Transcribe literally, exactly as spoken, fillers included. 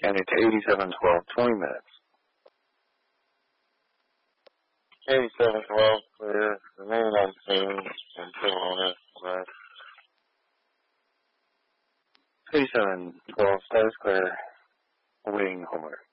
Counting to eighty-seven twelve, twenty minutes. eighty-seven twelve, clear. Remain on scene until on it. Right. eighty-seven twelve, status clear. Awaiting homework.